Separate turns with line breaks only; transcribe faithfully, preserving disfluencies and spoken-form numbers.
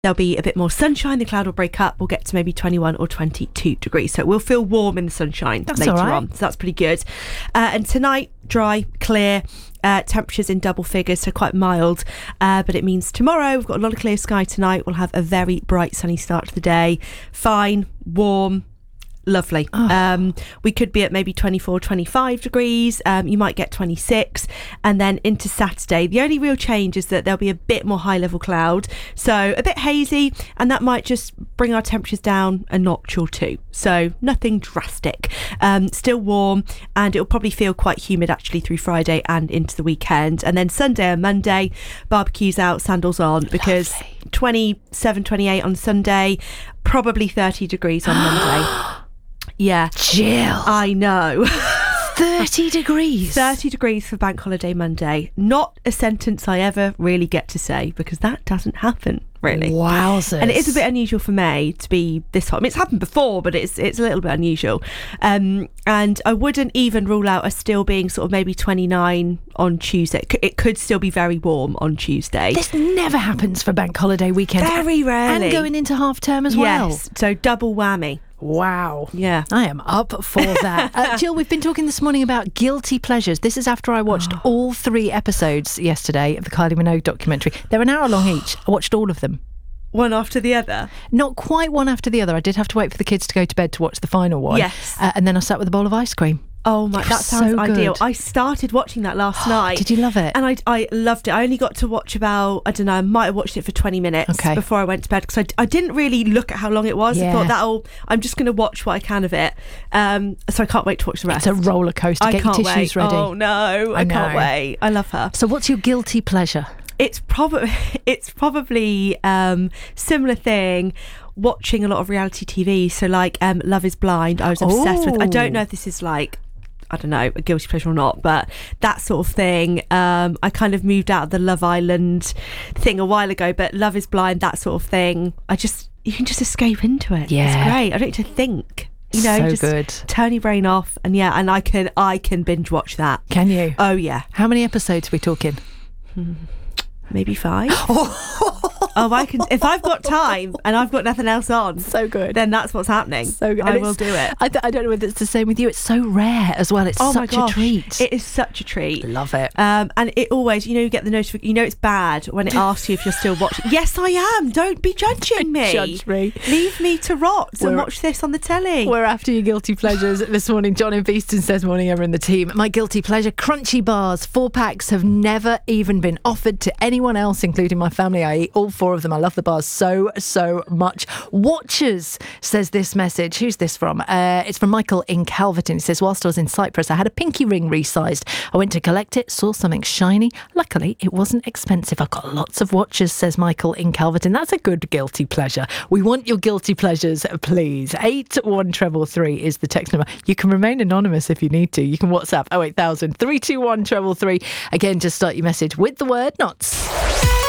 There'll be a bit more sunshine. The cloud will break up. We'll get to maybe twenty-one or twenty-two degrees. So it will feel warm in the sunshine
that's
later
all right.
on. So that's pretty good. Uh, and tonight, dry, clear. Uh, temperatures in double figures, so quite mild. Uh, but it means tomorrow, we've got a lot of clear sky tonight. We'll have a very bright, sunny start to the day. Fine, warm. Lovely. Oh. Um, we could be at maybe twenty-four, twenty-five degrees. Um, you might get twenty-six. And then into Saturday, the only real change is that there'll be a bit more high level cloud. So a bit hazy, and that might just bring our temperatures down a notch or two. So nothing drastic. Um, still warm, and it'll probably feel quite humid actually through Friday and into the weekend. And then Sunday and Monday, barbecues out, sandals on, because Lovely. twenty-seven, twenty-eight on Sunday, probably thirty degrees on Monday. Yeah.
Jill.
I know.
thirty degrees.
thirty degrees for Bank Holiday Monday. Not a sentence I ever really get to say, because that doesn't happen, really.
Wowzers.
And it is a bit unusual for May to be this hot. I mean, it's happened before, but it's it's a little bit unusual. Um, and I wouldn't even rule out us still being sort of maybe twenty-nine on Tuesday. It, c- it could still be very warm on Tuesday.
This never happens for Bank Holiday weekend.
Very rarely.
And going into half term as well.
Yes, so double whammy.
Wow.
Yeah.
I am up for that. uh, Jill, we've been talking this morning about guilty pleasures. This is after I watched oh. all three episodes yesterday of the Kylie Minogue documentary. They're an hour long each. I watched all of them.
One after the other?
Not quite one after the other. I did have to wait for the kids to go to bed to watch the final one.
Yes.
Uh, and then I sat with a bowl of ice cream.
Oh my, that sounds
so
ideal.
good.
I started watching that last night.
Did you love it?
And I, I loved it. I only got to watch about, I don't know, I might have watched it for twenty minutes
okay.
before I went to bed, because I, I didn't really look at how long it was.
Yeah.
I thought, that'll, I'm just going to watch what I can of it. Um, so I can't wait to watch the rest.
It's a roller coaster.
I
Get
can't
your tissues
wait.
ready.
Oh no, I, I can't wait. I love her.
So what's your guilty pleasure?
It's probably it's probably um similar thing. Watching a lot of reality T V. So like um, Love Is Blind. I was obsessed
oh.
with. I don't know if this is like, I don't know, a guilty pleasure or not, but that sort of thing. Um, I kind of moved out of the Love Island thing a while ago, but Love Is Blind, that sort of thing. I just you can just escape into it.
Yeah,
it's great. I don't need to think. You know,
so
just
good.
Turn your brain off, and yeah, and I can I can binge watch that.
Can you?
Oh yeah.
How many episodes are we talking?
Hmm. Maybe five. Oh, I can. If I've got time and I've got nothing else on,
so good.
Then that's what's happening.
So good.
I will do it.
I, th- I don't know whether it's the same with you. It's so rare as well. It's
oh
such
my gosh.
a treat.
It is such a treat.
Love it.
Um, and it always, you know, you get the notification. You know, it's bad when it asks you if you're still watching. Yes, I am. Don't be judging me.
Judge me.
Leave me to rot and
We're,
watch this on the telly.
We're after your guilty pleasures this morning. John in Beeston says, morning ever in the team. My guilty pleasure: crunchy bars. Four packs have never even been offered to anyone else, including my family. I eat all four of them. I love the bars so, so much. Watchers, says this message. Who's this from? Uh, it's from Michael in Calverton. It says, whilst I was in Cyprus, I had a pinky ring resized. I went to collect it, saw something shiny. Luckily, it wasn't expensive. I've got lots of watchers, says Michael in Calverton. That's a good guilty pleasure. We want your guilty pleasures, please. eight one three three is the text number. You can remain anonymous if you need to. You can WhatsApp oh eight thousand, three two one, three three three. Again, just start your message with the word nuts.